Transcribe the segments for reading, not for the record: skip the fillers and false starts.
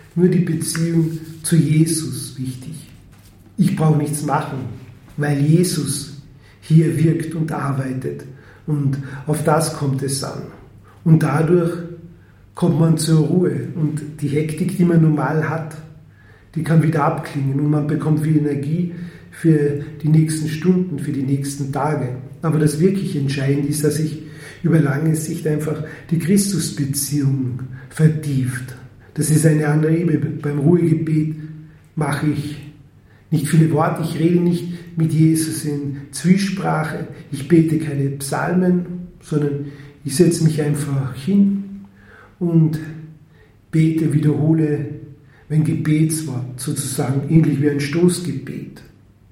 nur die Beziehung zu Jesus wichtig. Ich brauche nichts machen, weil Jesus hier wirkt und arbeitet. Und auf das kommt es an. Und dadurch kommt man zur Ruhe. Und die Hektik, die man normal hat, die kann wieder abklingen. Und man bekommt viel Energie für die nächsten Stunden, für die nächsten Tage. Aber das wirklich Entscheidende ist, dass sich über lange Sicht einfach die Christusbeziehung vertieft. Das ist eine andere Ebene. Beim Ruhegebet mache ich nicht viele Worte, ich rede nicht mit Jesus in Zwiesprache, ich bete keine Psalmen, sondern ich setze mich einfach hin und bete, wiederhole mein Gebetswort, sozusagen ähnlich wie ein Stoßgebet.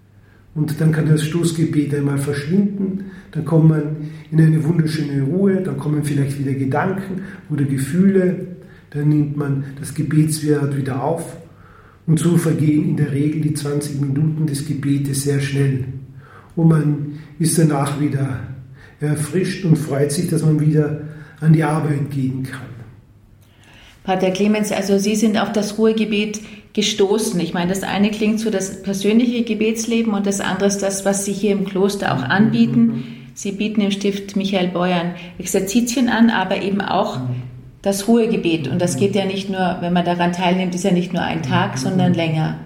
Und dann kann das Stoßgebet einmal verschwinden, dann kommt man in eine wunderschöne Ruhe, dann kommen vielleicht wieder Gedanken oder Gefühle, dann nimmt man das Gebetswort wieder auf und so vergehen in der Regel die 20 Minuten des Gebetes sehr schnell. Und man ist danach wieder erfrischt und freut sich, dass man wieder an die Arbeit gehen kann. Pater Clemens, also Sie sind auf das Ruhegebet gestoßen. Ich meine, das eine klingt so das persönliche Gebetsleben und das andere ist das, was Sie hier im Kloster auch anbieten. Sie bieten im Stift Michael Beuern Exerzitien an, aber eben auch das Ruhegebet. Und das geht ja nicht nur, wenn man daran teilnimmt, ist ja nicht nur ein Tag, sondern länger.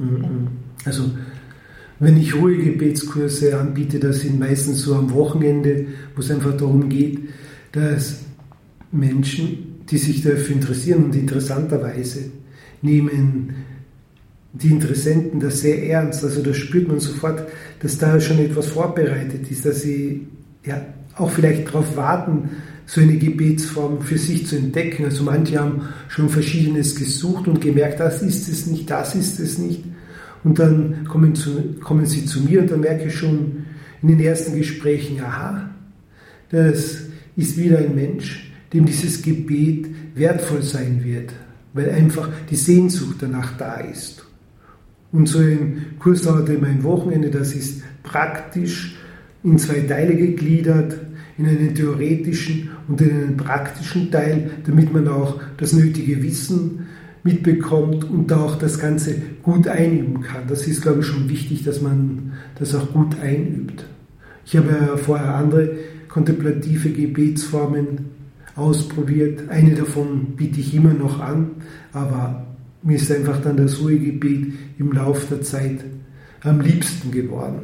Also wenn ich Ruhegebetskurse anbiete, das sind meistens so am Wochenende, wo es einfach darum geht, dass Menschen, die sich dafür interessieren und interessanterweise nehmen die Interessenten das sehr ernst. Also da spürt man sofort, dass da schon etwas vorbereitet ist, dass sie ja auch vielleicht darauf warten, so eine Gebetsform für sich zu entdecken. Also manche haben schon Verschiedenes gesucht und gemerkt, das ist es nicht, das ist es nicht. Und dann kommen sie zu mir und dann merke ich schon in den ersten Gesprächen, aha, das ist wieder ein Mensch, dem dieses Gebet wertvoll sein wird, weil einfach die Sehnsucht danach da ist. Und so ein Kurs dauert immer ein Wochenende, das ist praktisch in 2 Teile gegliedert, in einen theoretischen und in einen praktischen Teil, damit man auch das nötige Wissen mitbekommt und auch das Ganze gut einüben kann. Das ist, glaube ich, schon wichtig, dass man das auch gut einübt. Ich habe ja vorher andere kontemplative Gebetsformen ausprobiert. Eine davon biete ich immer noch an, aber mir ist einfach dann das Ruhegebet im Laufe der Zeit am liebsten geworden.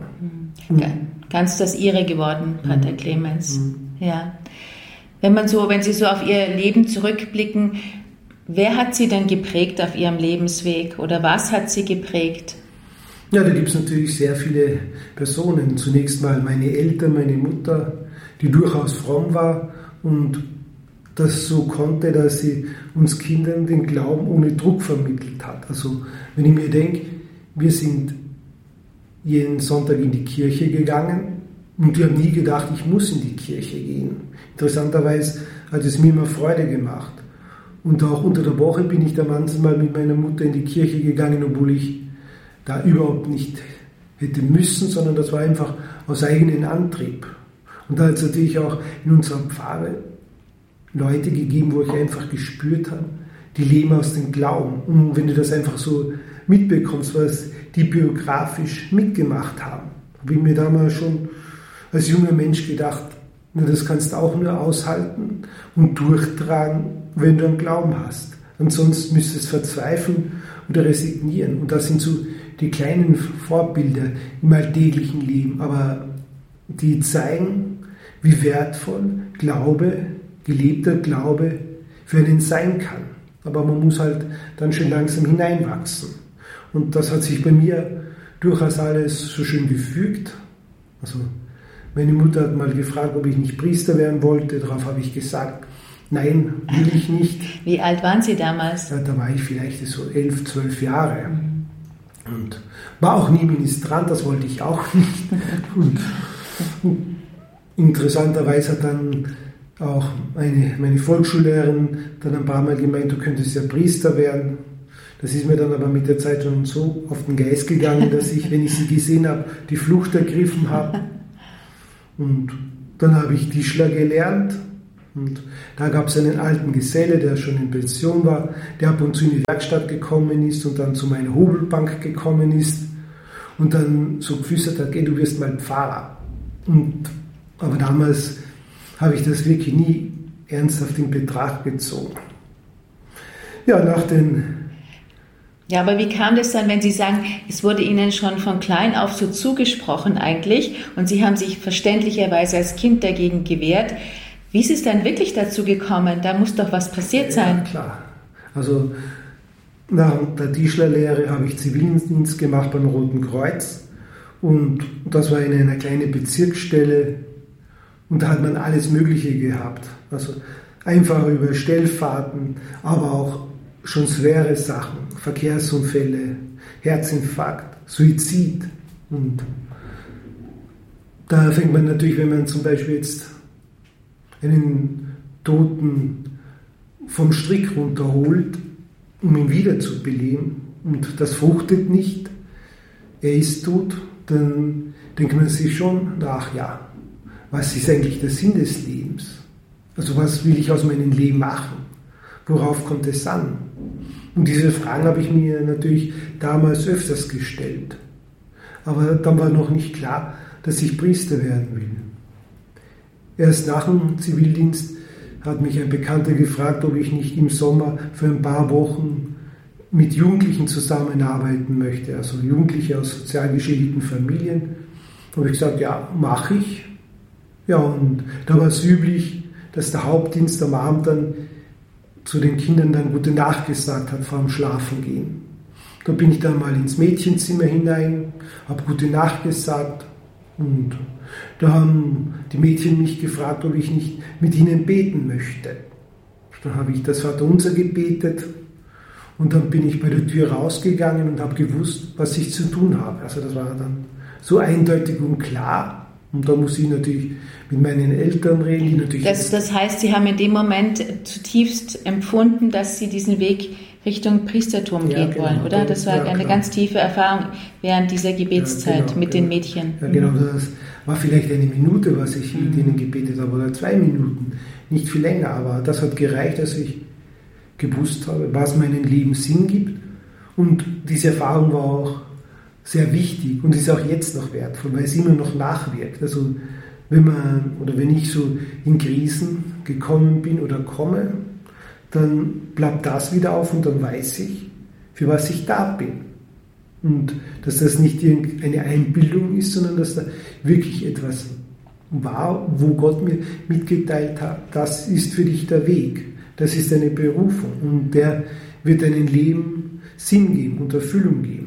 Ganz das Ihre geworden, Pater Clemens. Ja. Wenn Sie so auf Ihr Leben zurückblicken, wer hat Sie denn geprägt auf Ihrem Lebensweg oder was hat Sie geprägt? Ja, da gibt es natürlich sehr viele Personen. Zunächst mal meine Eltern, meine Mutter, die durchaus fromm war und das so konnte, dass sie uns Kindern den Glauben ohne Druck vermittelt hat. Also wenn ich mir denke, wir sind jeden Sonntag in die Kirche gegangen und wir haben nie gedacht, ich muss in die Kirche gehen. Interessanterweise hat es mir immer Freude gemacht. Und auch unter der Woche bin ich da manchmal mit meiner Mutter in die Kirche gegangen, obwohl ich da überhaupt nicht hätte müssen, sondern das war einfach aus eigenem Antrieb. Und da hat es natürlich auch in unserer Pfarre Leute gegeben, wo ich einfach gespürt habe, die leben aus dem Glauben. Und wenn du das einfach so mitbekommst, was die biografisch mitgemacht haben, habe ich mir damals schon als junger Mensch gedacht, na, das kannst du auch nur aushalten und durchtragen, wenn du einen Glauben hast. Ansonsten müsstest du verzweifeln oder resignieren. Und das sind so die kleinen Vorbilder im alltäglichen Leben, aber die zeigen, wie wertvoll Glaube, gelebter Glaube für einen sein kann. Aber man muss halt dann schön langsam hineinwachsen. Und das hat sich bei mir durchaus alles so schön gefügt. Also meine Mutter hat mal gefragt, ob ich nicht Priester werden wollte. Darauf habe ich gesagt, nein, will ich nicht. Wie alt waren Sie damals? Ja, da war ich vielleicht so 11, 12 Jahre. Und war auch nie Ministrant, das wollte ich auch nicht. Und interessanterweise hat dann auch meine Volksschullehrerin dann ein paar Mal gemeint, du könntest ja Priester werden. Das ist mir dann aber mit der Zeit schon so auf den Geist gegangen, dass ich, wenn ich sie gesehen habe, die Flucht ergriffen habe. Und dann habe ich Tischler gelernt Und da gab es einen alten Geselle, der schon in Pension war, der ab und zu in die Werkstatt gekommen ist und dann zu meiner Hobelbank gekommen ist und dann so geflüstert hat, du wirst mal Pfarrer. Aber damals habe ich das wirklich nie ernsthaft in Betracht gezogen. Ja, Ja, aber wie kam das dann, wenn Sie sagen, es wurde Ihnen schon von klein auf so zugesprochen eigentlich und Sie haben sich verständlicherweise als Kind dagegen gewehrt? Wie ist es dann wirklich dazu gekommen? Da muss doch was passiert sein. Ja, klar. Also nach der Tischlerlehre habe ich Zivildienst gemacht beim Roten Kreuz und das war in einer kleinen Bezirksstelle und da hat man alles Mögliche gehabt. Also einfache Überstellfahrten, aber auch schon schwere Sachen, Verkehrsunfälle, Herzinfarkt, Suizid. Und da fängt man natürlich, wenn man zum Beispiel jetzt einen Toten vom Strick runterholt, um ihn wiederzubeleben, und das fruchtet nicht, er ist tot, dann denkt man sich schon, ach ja, was ist eigentlich der Sinn des Lebens? Also was will ich aus meinem Leben machen? Worauf kommt es an? Und diese Fragen habe ich mir natürlich damals öfters gestellt. Aber dann war noch nicht klar, dass ich Priester werden will. Erst nach dem Zivildienst hat mich ein Bekannter gefragt, ob ich nicht im Sommer für ein paar Wochen mit Jugendlichen zusammenarbeiten möchte, also Jugendliche aus sozial geschädigten Familien. Da habe ich gesagt, ja, mache ich. Ja, und da war es üblich, dass der Hauptdienst am Abend dann zu den Kindern dann gute Nacht gesagt hat vor dem Schlafengehen. Da bin ich dann mal ins Mädchenzimmer hinein, habe gute Nacht gesagt und da haben die Mädchen mich gefragt, ob ich nicht mit ihnen beten möchte. Dann habe ich das Vaterunser gebetet und dann bin ich bei der Tür rausgegangen und habe gewusst, was ich zu tun habe. Also das war dann so eindeutig und klar. Und da muss ich natürlich mit meinen Eltern reden, die natürlich... Das heißt, Sie haben in dem Moment zutiefst empfunden, dass Sie diesen Weg Richtung Priestertum gehen wollen, oder? Das war eine ganz tiefe Erfahrung während dieser Gebetszeit mit den Mädchen. Ja, genau. Das war vielleicht eine Minute, was ich mit ihnen gebetet habe, oder 2 Minuten. Nicht viel länger, aber das hat gereicht, dass ich gewusst habe, was meinem Leben Sinn gibt. Und diese Erfahrung war auch sehr wichtig und ist auch jetzt noch wertvoll, weil es immer noch nachwirkt. Also wenn ich so in Krisen gekommen bin oder komme, dann bleibt das wieder auf und dann weiß ich, für was ich da bin. Und dass das nicht irgendeine Einbildung ist, sondern dass da wirklich etwas war, wo Gott mir mitgeteilt hat, das ist für dich der Weg, das ist deine Berufung und der wird deinem Leben Sinn geben und Erfüllung geben.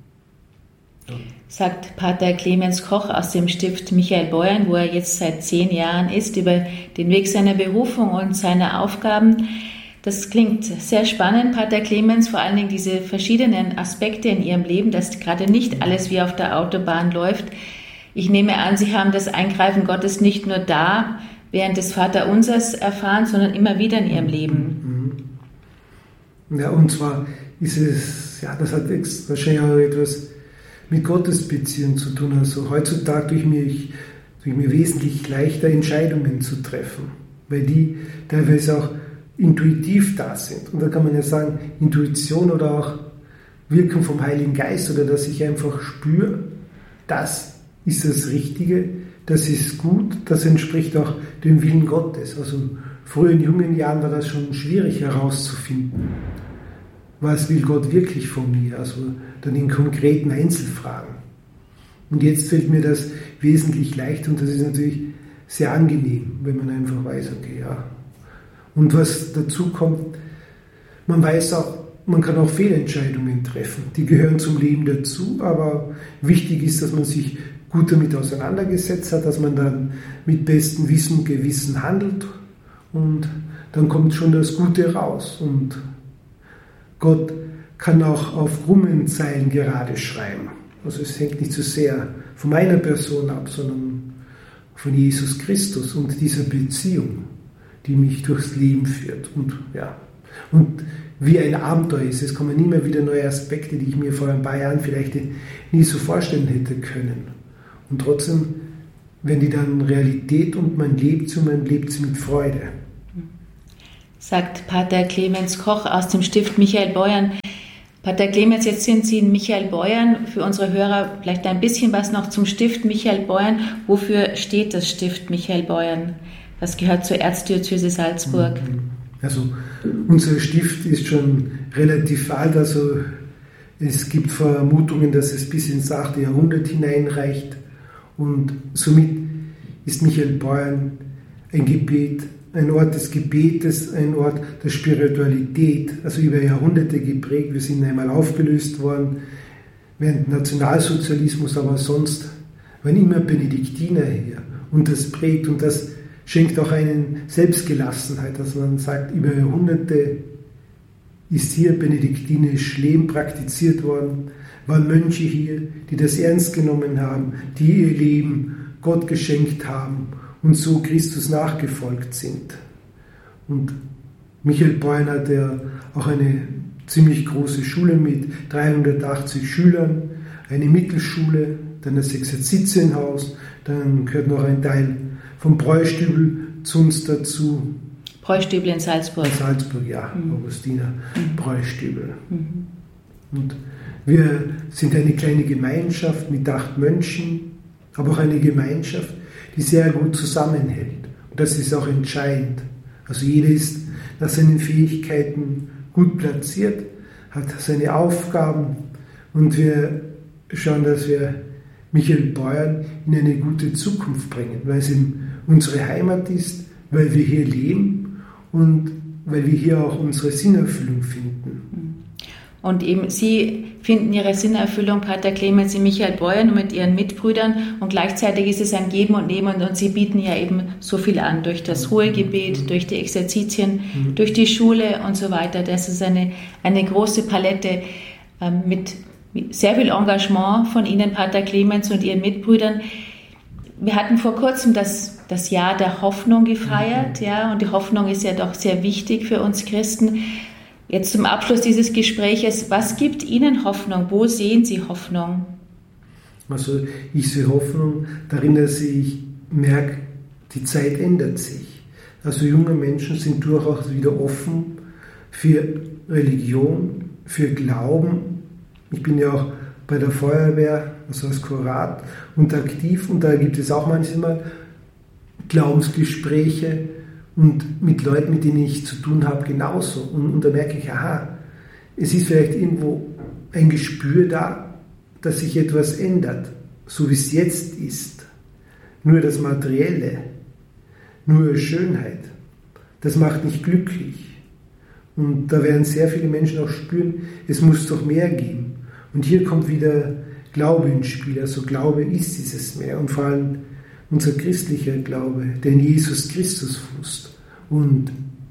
Sagt Pater Clemens Koch aus dem Stift Michael Beuern, wo er jetzt seit 10 Jahren ist, über den Weg seiner Berufung und seiner Aufgaben. Das klingt sehr spannend, Pater Clemens, vor allen Dingen diese verschiedenen Aspekte in Ihrem Leben, dass gerade nicht alles wie auf der Autobahn läuft. Ich nehme an, Sie haben das Eingreifen Gottes nicht nur da während des Vaterunsers erfahren, sondern immer wieder in Ihrem Leben. Ja, und zwar ist es, ja, das hat wahrscheinlich auch etwas mit Gottesbeziehung zu tun. Also heutzutage tue ich mir wesentlich leichter, Entscheidungen zu treffen, weil die teilweise auch intuitiv da sind. Und da kann man ja sagen, Intuition oder auch Wirkung vom Heiligen Geist oder dass ich einfach spüre, das ist das Richtige, das ist gut, das entspricht auch dem Willen Gottes. Also früher in jungen Jahren war das schon schwierig herauszufinden, was will Gott wirklich von mir, also dann in konkreten Einzelfragen. Und jetzt fällt mir das wesentlich leichter und das ist natürlich sehr angenehm, wenn man einfach weiß, okay, ja. Und was dazu kommt, man weiß auch, man kann auch Fehlentscheidungen treffen. Die gehören zum Leben dazu, aber wichtig ist, dass man sich gut damit auseinandergesetzt hat, dass man dann mit bestem Wissen und Gewissen handelt und dann kommt schon das Gute raus. Und Gott kann auch auf krummen Zeilen gerade schreiben. Also es hängt nicht so sehr von meiner Person ab, sondern von Jesus Christus und dieser Beziehung, die mich durchs Leben führt. Und wie ein Abenteuer ist, es kommen immer wieder neue Aspekte, die ich mir vor ein paar Jahren vielleicht nie so vorstellen hätte können. Und trotzdem werden die dann Realität und man lebt sie mit Freude. sagt Pater Clemens Koch aus dem Stift Michael Beuern. Pater Clemens, jetzt sind Sie in Michael Beuern. Für unsere Hörer vielleicht ein bisschen was noch zum Stift Michael Beuern. Wofür steht das Stift Michael Beuern? Das gehört zur Erzdiözese Salzburg. Also unser Stift ist schon relativ alt. Also es gibt Vermutungen, dass es bis ins 8. Jahrhundert hineinreicht. Und somit ist Michael Beuern ein Ort des Gebetes, ein Ort der Spiritualität, also über Jahrhunderte geprägt. Wir sind einmal aufgelöst worden während des Nationalsozialismus, aber sonst waren immer Benediktiner hier. Und das prägt und das schenkt auch einen Selbstgelassenheit, dass man sagt, über Jahrhunderte ist hier benediktinisch Leben praktiziert worden, waren Mönche hier, die das ernst genommen haben, die ihr Leben Gott geschenkt haben und so Christus nachgefolgt sind. Und Michael Beuern hat ja auch eine ziemlich große Schule mit 380 Schülern, eine Mittelschule, dann das Exerzitienhaus, dann gehört noch ein Teil vom Bräustübel zu uns dazu. Bräustübel in Salzburg. In Salzburg, ja, Augustiner Bräustübel. Und wir sind eine kleine Gemeinschaft mit 8 Mönchen, aber auch eine Gemeinschaft, die sehr gut zusammenhält. Und das ist auch entscheidend. Also jeder ist nach seinen Fähigkeiten gut platziert, hat seine Aufgaben und wir schauen, dass wir Michael Beuern in eine gute Zukunft bringen, weil es eben unsere Heimat ist, weil wir hier leben und weil wir hier auch unsere Sinnerfüllung finden. Und eben Sie finden Ihre Sinnerfüllung, Pater Clemens, in Michael Beuern und mit Ihren Mitbrüdern und gleichzeitig ist es ein Geben und Nehmen und Sie bieten ja eben so viel an, durch das Ruhegebet, durch die Exerzitien, durch die Schule und so weiter. Das ist eine große Palette mit sehr viel Engagement von Ihnen, Pater Clemens, und Ihren Mitbrüdern. Wir hatten vor kurzem das Jahr der Hoffnung gefeiert, ja, und die Hoffnung ist ja doch sehr wichtig für uns Christen. Jetzt zum Abschluss dieses Gespräches, was gibt Ihnen Hoffnung? Wo sehen Sie Hoffnung? Also ich sehe Hoffnung darin, dass ich merke, die Zeit ändert sich. Also junge Menschen sind durchaus wieder offen für Religion, für Glauben. Ich bin ja auch bei der Feuerwehr, also als Kurat, und aktiv und da gibt es auch manchmal Glaubensgespräche und mit Leuten, mit denen ich zu tun habe, genauso. Und da merke ich, aha, es ist vielleicht irgendwo ein Gespür da, dass sich etwas ändert, so wie es jetzt ist. Nur das Materielle, nur Schönheit, das macht nicht glücklich. Und da werden sehr viele Menschen auch spüren, es muss doch mehr geben. Und hier kommt wieder Glaube ins Spiel. Also Glaube ist dieses Mehr und vor allem unser christlicher Glaube, der in Jesus Christus fußt. Und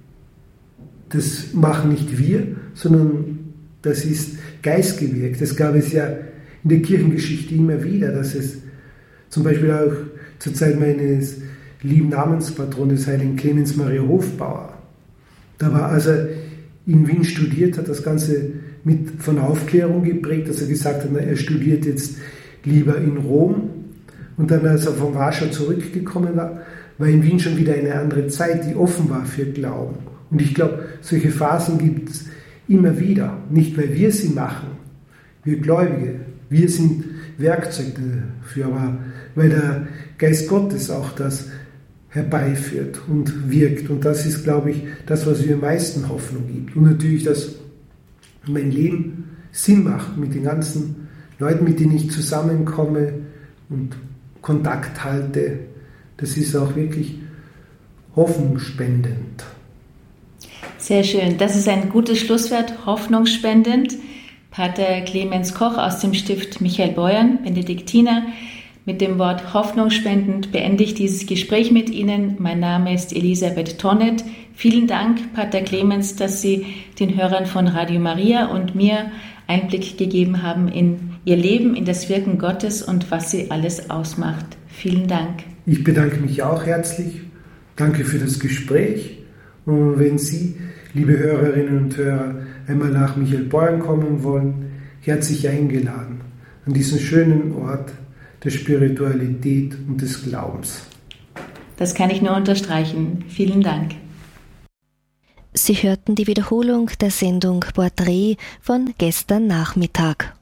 das machen nicht wir, sondern das ist geistgewirkt. Das gab es ja in der Kirchengeschichte immer wieder, dass es zum Beispiel auch zur Zeit meines lieben Namenspatrons, des heiligen Clemens Maria Hofbauer, da war, als er in Wien studiert hat, das Ganze von Aufklärung geprägt, dass er gesagt hat, er studiert jetzt lieber in Rom. Und dann, als er von Warschau zurückgekommen war in Wien schon wieder eine andere Zeit, die offen war für Glauben. Und ich glaube, solche Phasen gibt es immer wieder. Nicht, weil wir sie machen, wir Gläubige, wir sind Werkzeug dafür, aber weil der Geist Gottes auch das herbeiführt und wirkt. Und das ist, glaube ich, das, was mir am meisten Hoffnung gibt. Und natürlich, dass mein Leben Sinn macht mit den ganzen Leuten, mit denen ich zusammenkomme und Kontakt halte. Das ist auch wirklich hoffnungsspendend. Sehr schön. Das ist ein gutes Schlusswort, hoffnungsspendend. Pater Clemens Koch aus dem Stift Michael Beuern, Benediktiner. Mit dem Wort hoffnungsspendend beende ich dieses Gespräch mit Ihnen. Mein Name ist Elisabeth Tonnet. Vielen Dank, Pater Clemens, dass Sie den Hörern von Radio Maria und mir Einblick gegeben haben in Ihr Leben, in das Wirken Gottes und was Sie alles ausmacht. Vielen Dank. Ich bedanke mich auch herzlich. Danke für das Gespräch. Und wenn Sie, liebe Hörerinnen und Hörer, einmal nach Michael Beuern kommen wollen, herzlich eingeladen an diesen schönen Ort der Spiritualität und des Glaubens. Das kann ich nur unterstreichen. Vielen Dank. Sie hörten die Wiederholung der Sendung Porträt von gestern Nachmittag.